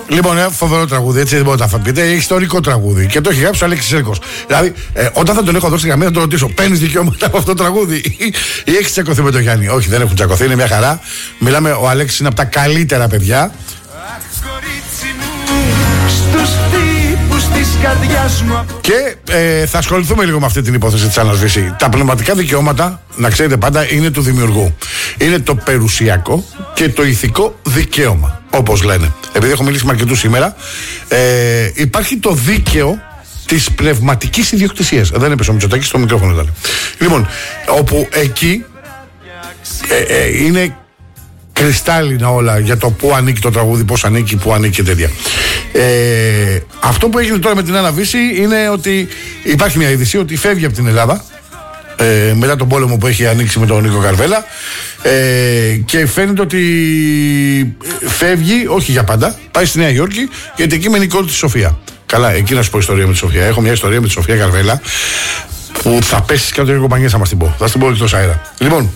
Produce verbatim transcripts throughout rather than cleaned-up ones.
Λοιπόν, ένα φοβερό τραγούδι, έτσι δεν μπορείτε να πείτε. Έχει ιστορικό τραγούδι και το έχει γράψει ο Αλέξης Σέρκος. Δηλαδή, ε, όταν θα τον έχω δώσει γραμμή, θα τον ρωτήσω: παίρνεις δικαιώματα από αυτό το τραγούδι ή, ή έχει τσακωθεί με τον Γιάννη? Όχι, δεν έχουν τσακωθεί, είναι μια χαρά. Μιλάμε, ο Αλέξης είναι από τα καλύτερα παιδιά. Και ε, θα ασχοληθούμε λίγο με αυτή την υπόθεση της Άννας Βύση. Τα πνευματικά δικαιώματα, να ξέρετε πάντα, είναι του δημιουργού. Είναι το περιουσιακό και το ηθικό δικαίωμα, όπως λένε. Επειδή έχω μιλήσει με αρκετούς σήμερα, ε, υπάρχει το δίκαιο της πνευματικής ιδιοκτησίας. Δεν έπεσε ο Μητσοτάκης στο μικρόφωνο ήταν. Λοιπόν, όπου εκεί ε, ε, είναι κρυστάλλινα όλα για το πού ανήκει το τραγούδι, πώς ανήκει, πού ανήκει και τέτοια. Ε, αυτό που έγινε τώρα με την Άννα Βύση είναι ότι υπάρχει μια είδηση ότι φεύγει από την Ελλάδα ε, μετά τον πόλεμο που έχει ανοίξει με τον Νίκο Καρβέλα ε, και φαίνεται ότι φεύγει, όχι για πάντα, πάει στη Νέα Υόρκη γιατί εκεί μένει η κόρη της Σοφία. Καλά, εκεί να σου πω ιστορία με τη Σοφία. Έχω μια ιστορία με τη Σοφία Καρβέλα που θα πέσει και από την κομπανία, θα μας την πω. Θα την πω εκτός αέρα. Λοιπόν,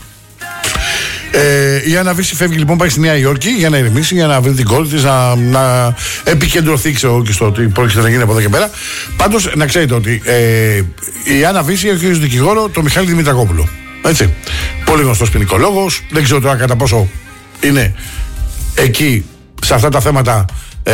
Ε, η Άννα Βύση φεύγει λοιπόν, πάει στη Νέα Υόρκη για να ηρεμήσει, για να βρει την κόρη της, να, να επικεντρωθεί ξέρω, και στο τι πρόκειται να γίνει από εδώ και πέρα. Πάντως να ξέρετε ότι ε, η Άννα Βύση έχει ως δικηγόρο τον Μιχάλη Δημητρακόπουλο. Έτσι. Πολύ γνωστός ποινικολόγος. Δεν ξέρω τώρα κατά πόσο είναι εκεί σε αυτά τα θέματα ε,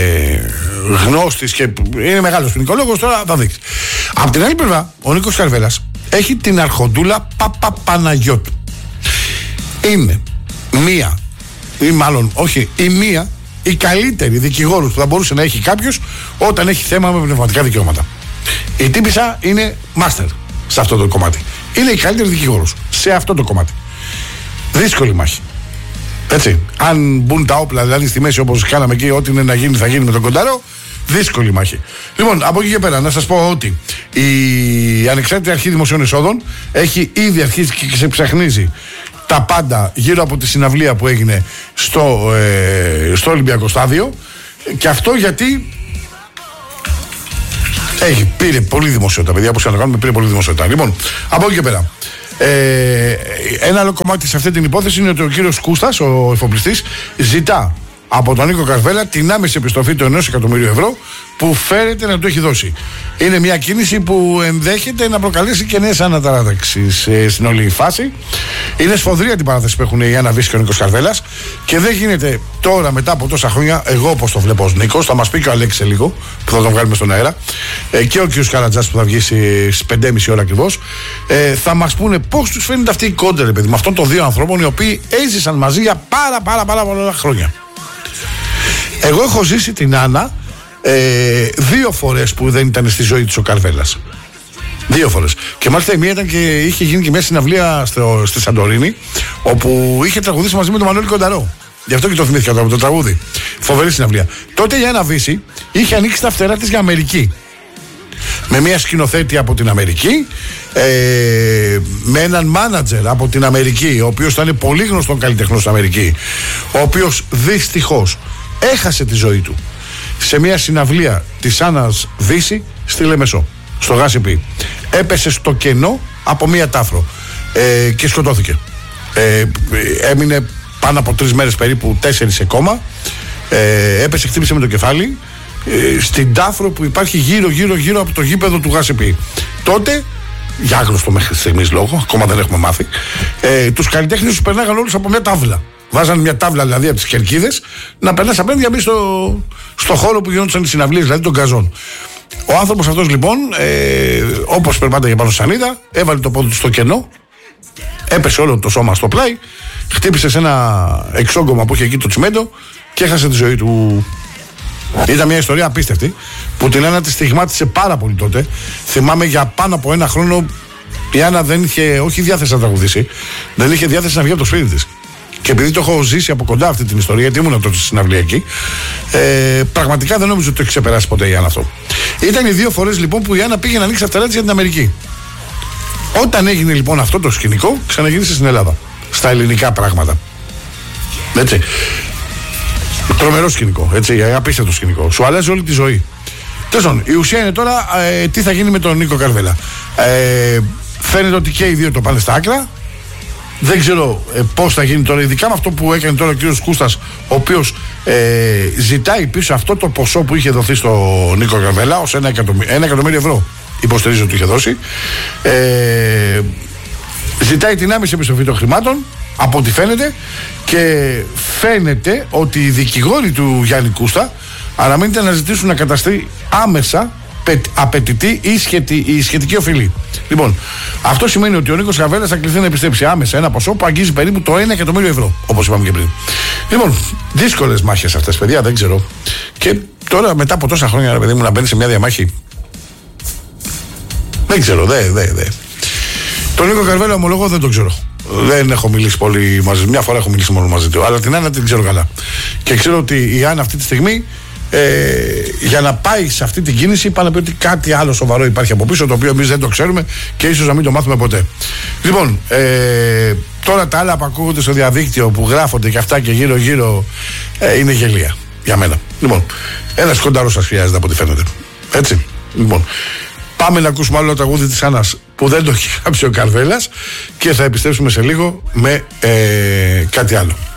γνώστης και είναι μεγάλος ποινικολόγος. Τώρα θα δείξει. Απ' την άλλη πλευρά, ο Νίκος Καρβέλας έχει την αρχοντούλα Παπαπαναγιώτου. Είναι μία, ή μάλλον όχι, η μία, η καλύτερη δικηγόρος που θα μπορούσε να έχει κάποιος όταν έχει θέμα με πνευματικά δικαιώματα. Η τύπισσα είναι master σε αυτό το κομμάτι. Είναι η καλύτερη δικηγόρος σε αυτό το κομμάτι. Δύσκολη μάχη. Έτσι. Αν μπουν τα όπλα δηλαδή στη μέση όπως κάναμε εκεί, ό,τι είναι να γίνει θα γίνει με τον Κονταρό. Δύσκολη μάχη. Λοιπόν, από εκεί και πέρα να σας πω ότι η Ανεξάρτητη Αρχή Δημοσίων Εσόδων έχει ήδη αρχίσει και ξεψαχνίζει τα πάντα γύρω από τη συναυλία που έγινε στο, ε, στο Ολυμπιακό Στάδιο. Και αυτό γιατί έχει, πήρε πολύ δημοσιότητα, παιδιά, όπως ανακάνουμε, πήρε πολύ δημοσιότητα. Λοιπόν, από εκεί και πέρα. Ε, ένα άλλο κομμάτι σε αυτή την υπόθεση είναι ότι ο κύριος Κούστας, ο εφοπλιστής, ζητά από τον Νίκο Καρβέλα την άμεση επιστροφή του ενός εκατομμυρίου ευρώ που φέρεται να του έχει δώσει. Είναι μια κίνηση που ενδέχεται να προκαλέσει και νέες αναταράξεις ε, στην όλη φάση. Είναι σφοδρία την παράθεση που έχουν η Άννα Βύση και ο Νίκος Καρβέλας και δεν γίνεται τώρα μετά από τόσα χρόνια, εγώ όπως το βλέπω ως Νίκος, θα μας πει και ο Αλέξης σε λίγο που θα τον βγάλουμε στον αέρα ε, και ο κ. Καρατζάς που θα βγει στις πέντε και μισή ώρα ακριβώς, ε, θα μας πούνε πώς τους φαίνεται αυτή η κόντερ, παιδί, με αυτών των δύο ανθρώπων οι οποίοι έζησαν μαζί για πάρα πάρα πάρα πολλά χρόνια. Εγώ έχω ζήσει την Άννα ε, δύο φορές που δεν ήταν στη ζωή της ο Καρβέλας. Δύο φορές. Και μάλιστα η μία ήταν και είχε γίνει και μια συναυλία στο, στη Σαντορίνη, όπου είχε τραγουδήσει μαζί με τον Μανώλη Κονταρό. Γι' αυτό και το θυμήθηκα τώρα με το τραγούδι. Φοβερή συναυλία. Τότε η Άννα Βύση είχε ανοίξει τα φτερά της για Αμερική. Με μια σκηνοθέτη από την Αμερική, ε, με έναν μάνατζερ από την Αμερική, ο οποίος ήταν πολύ γνωστό καλλιτεχνός στην Αμερική, ο οποίος δυστυχώς έχασε τη ζωή του σε μια συναυλία της Άννας Βύση στη Λεμεσό, στο Γάσιπι. Έπεσε στο κενό από μια τάφρο ε, και σκοτώθηκε. Ε, έμεινε πάνω από τρεις μέρες, περίπου τέσσερις σε κόμμα. Ε, έπεσε, χτύπησε με το κεφάλι ε, στην τάφρο που υπάρχει γύρω γύρω γύρω από το γήπεδο του Γάσιπι. Τότε, για άγνωστο μέχρι στιγμής λόγο, ακόμα δεν έχουμε μάθει, ε, τους καλλιτέχνες τους περνάγαν όλους από μια τάβλα. Βάζανε μια τάβλα δηλαδή από τις κερκίδες να περνάς απέναντι για μπει στο, στο χώρο που γινόντουσαν οι συναυλίες, δηλαδή των καζών. Ο άνθρωπος αυτός λοιπόν, ε, όπως περπάταγε πάνω στη σανίδα, έβαλε το πόδι του στο κενό, έπεσε όλο το σώμα στο πλάι, χτύπησε σε ένα εξόγκωμα που είχε εκεί το τσιμέντο και έχασε τη ζωή του. Ήταν μια ιστορία απίστευτη που την Άννα τη στιγμάτισε πάρα πολύ τότε. Θυμάμαι για πάνω από ένα χρόνο η Άννα δεν είχε όχι διάθεση να τραγουδήσει, δεν είχε διάθεση να βγει από το σπίτι της. Και επειδή το έχω ζήσει από κοντά αυτή την ιστορία, γιατί ήμουν τότε στη συναυλία εκεί, ε, πραγματικά δεν νομίζω ότι το έχει ξεπεράσει ποτέ η Άννα αυτό. Ήταν οι δύο φορές λοιπόν που η Άννα πήγε να ανοίξει τα φτερά της για την Αμερική. Όταν έγινε λοιπόν αυτό το σκηνικό, ξαναγύρισε στην Ελλάδα. Στα ελληνικά πράγματα. Έτσι. Τρομερό σκηνικό. Έτσι, απίστευτο σκηνικό. Σου αλλάζει όλη τη ζωή. Τέλος πάντων, η ουσία είναι τώρα ε, τι θα γίνει με τον Νίκο Καρβέλα. Ε, φαίνεται ότι και οι δύο το πάνε στα άκρα. Δεν ξέρω ε, πώς θα γίνει τώρα, ειδικά με αυτό που έκανε τώρα ο κύριος Κούστας, ο οποίος ε, ζητάει πίσω αυτό το ποσό που είχε δοθεί στο Νίκο Καρβέλα ως ένα εκατομμύριο, ένα εκατομμύριο ευρώ. Υποστηρίζω ότι είχε δώσει. Ε, ζητάει την άμεση επιστροφή των χρημάτων, από ό,τι φαίνεται, και φαίνεται ότι οι δικηγόροι του Γιάννη Κούστα αναμένεται να ζητήσουν να καταστεί άμεσα απαιτητή ή, σχετι, ή σχετική οφειλή. Λοιπόν, αυτό σημαίνει ότι ο Νίκος Καρβέλας θα κληθεί να επιστρέψει άμεσα ένα ποσό που αγγίζει περίπου το ένα εκατομμύριο ευρώ, όπως είπαμε και πριν. Λοιπόν, δύσκολες μάχες αυτές, παιδιά, δεν ξέρω. Και τώρα, μετά από τόσα χρόνια, ρε παιδί μου, να μπαίνει σε μια διαμάχη. Δεν ξέρω, δεν, δεν, δεν. Τον Νίκο Καρβέλα, ομολογώ, δεν τον ξέρω. Δεν έχω μιλήσει πολύ μαζί του. Μια φορά έχω μιλήσει μόνο μαζί του. Αλλά την Άννα την ξέρω καλά. Και ξέρω ότι η Άννα αυτή τη στιγμή, ε, για να πάει σε αυτή την κίνηση, πάνε να πει ότι κάτι άλλο σοβαρό υπάρχει από πίσω, το οποίο εμείς δεν το ξέρουμε και ίσως να μην το μάθουμε ποτέ. Λοιπόν, ε, τώρα τα άλλα που ακούγονται στο διαδίκτυο, που γράφονται και αυτά και γύρω-γύρω, ε, είναι γελία για μένα. Λοιπόν, ένας κοντάρος σας χρειάζεται από ό,τι φαίνεται. Έτσι. Λοιπόν. Πάμε να ακούσουμε άλλο τραγούδι της Άννας που δεν το έχει γράψει ο Καρβέλας και θα επιστρέψουμε σε λίγο με ε, κάτι άλλο.